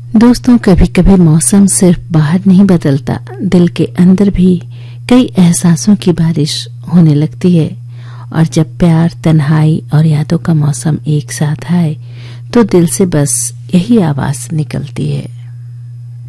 दोस्तों, कभी कभी मौसम सिर्फ बाहर नहीं बदलता, दिल के अंदर भी कई एहसासों की बारिश होने लगती है। और जब प्यार, तन्हाई और यादों का मौसम एक साथ आए तो दिल से बस यही आवाज निकलती है।